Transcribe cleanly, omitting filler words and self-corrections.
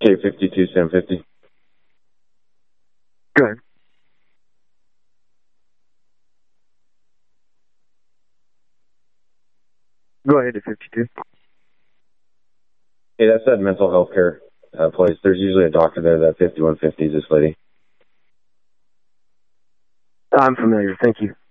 K52750. Go ahead. Go ahead at 52. Hey, that's that mental health care place. There's usually a doctor there. That 5150 is this lady. I'm familiar. Thank you.